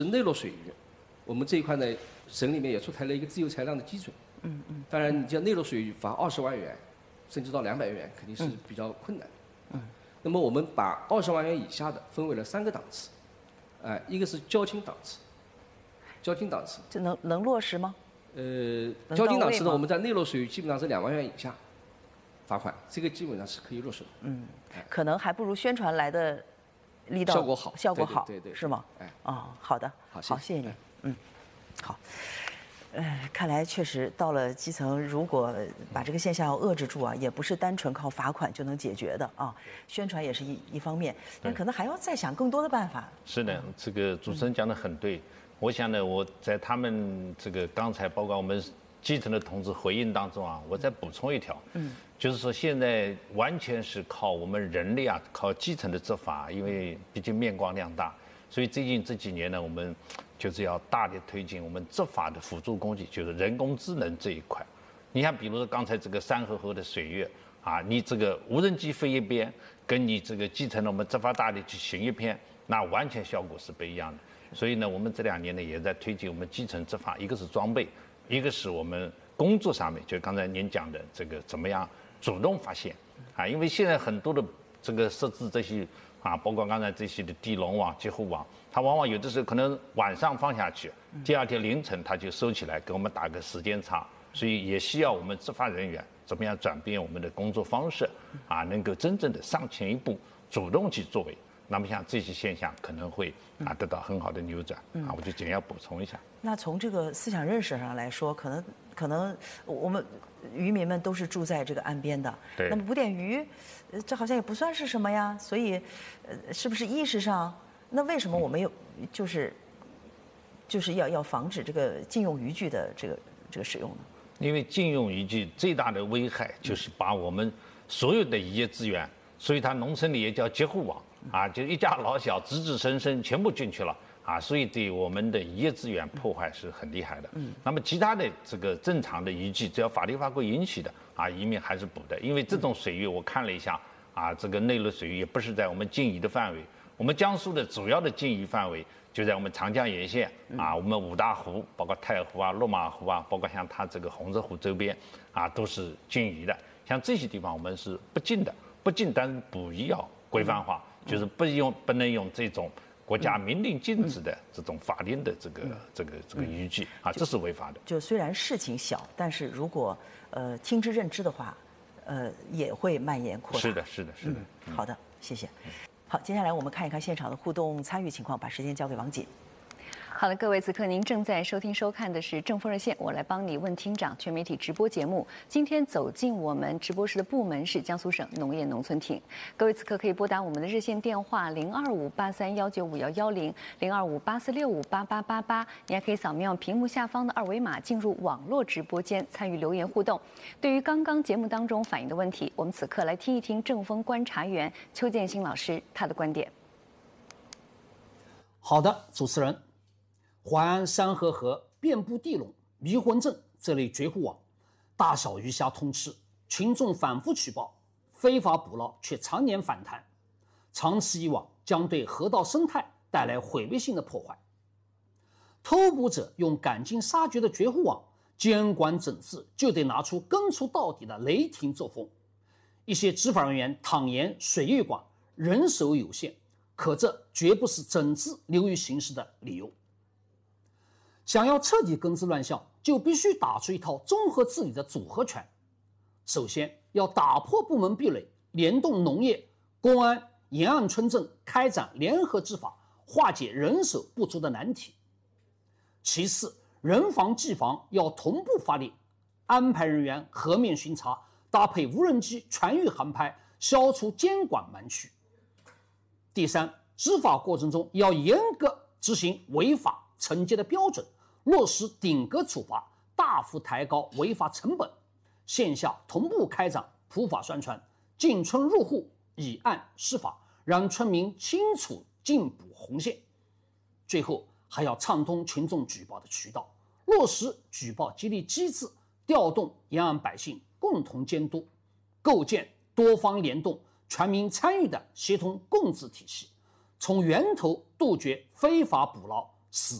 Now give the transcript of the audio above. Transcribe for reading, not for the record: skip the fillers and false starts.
内陆水域，我们这一块呢，省里面也出台了一个自由裁量的基准。当然，你像内陆水域罚20万元，甚至到200元，肯定是比较困难的。那么我们把20万元以下的分为了3个档次，一个是交轻档次，交轻档次。 这能落实吗？ 交轻档次呢，我们在内陆水域基本上是2万元以下罚款，这个基本上是可以落实的。 可能还不如宣传来的力道效果好， 效果好， 对， 是吗？好的，好，谢谢你。好。看来确实到了基层，如果把这个现象要遏制住啊，也不是单纯靠罚款就能解决的啊。宣传也是一方面，但可能还要再想更多的办法。 是的，这个主持人讲得很对。我想呢，我在他们这个刚才包括我们基层的同志回应当中啊，我再补充一条，就是说现在完全是靠我们人力啊，靠基层的执法，因为毕竟面光量大，所以最近这几年呢，我们就是要大力推进我们执法的辅助工具，就是人工智能这一块。你看，比如说刚才这个山河的水域啊，你这个无人机飞一边，跟你这个基层的我们执法大队去巡一片，那完全效果是不一样的。所以呢，我们这2年呢也在推进我们基层执法，一个是装备，一个是我们工作上面，就刚才您讲的这个怎么样主动发现啊，因为现在很多的这个设置这些啊，包括刚才这些的地笼网、截护网，它往往有的时候可能晚上放下去，第2天凌晨它就收起来，给我们打个时间差，所以也需要我们执法人员怎么样转变我们的工作方式啊，能够真正的上前一步，主动去作为。那么像这些现象可能会得到很好的扭转啊，我就简要补充一下。 那从这个思想认识上来说，可能我们渔民们都是住在这个岸边的， 对。 那么捕点鱼，这好像也不算是什么呀，所以，是不是意识上，那为什么我们就是要防止这个禁用渔具的这个使用呢？ 因为禁用渔具最大的危害就是把我们所有的渔业资源，所以它农村里也叫截护网。就一家老小子子孙孙全部进去了所以对我们的渔业资源破坏是很厉害的。那么其他的这个正常的渔具，只要法律法规允许的渔民还是捕的。因为这种水域我看了一下这个内陆水域也不是在我们禁渔的范围。我们江苏的主要的禁渔范围就在我们长江沿线我们5大湖，包括太湖落马湖包括像它这个洪泽湖周边都是禁渔的。像这些地方我们是不禁的，不禁，但是捕鱼要规范化。就是不能用这种国家明令禁止的这种法令的这个渔具这是违法的。 就虽然事情小，但是如果听之任之的话，也会蔓延扩大。 是的。 好的，谢谢。好，接下来我们看一看现场的互动参与情况，把时间交给王锦。 好了，各位，此刻您正在收听收看的是正风热线，我来帮你问厅长全媒体直播节目。今天走进我们直播室的部门是江苏省农业农村厅。各位此刻可以拨打我们的热线电话025831951110 0258465888，你还可以扫描屏幕下方的2维码进入网络直播间参与留言互动。对于刚刚节目当中反映的问题，我们此刻来听一听正风观察员邱建新老师他的观点。 好的，主持人。淮安山河河遍布地笼、迷魂阵这类绝户网，大小鱼虾通吃，群众反复举报，非法捕捞却常年反弹，长此以往将对河道生态带来毁灭性的破坏。偷捕者用赶尽杀绝的绝户网，监管整治就得拿出根除到底的雷霆作风。一些执法人员坦言水域广、人手有限，可这绝不是整治流于形式的理由。想要彻底根治乱象，就必须打出一套综合治理的组合拳。首先要打破部门壁垒，联动农业、公安、沿岸村镇开展联合执法，化解人手不足的难题。其次，人防技防要同步发力，安排人员河面巡查，搭配无人机全域航拍，消除监管盲区。第三，执法过程中要严格执行违法惩戒的标准，落实顶格处罚，大幅抬高违法成本。线下同步开展普法宣传，进村入户，以案施法，让村民清楚禁捕红线。最后还要畅通群众举报的渠道，落实举报激励机制，调动沿岸百姓共同监督，构建多方联动、全民参与的协同共治体系，从源头杜绝非法捕捞， 死。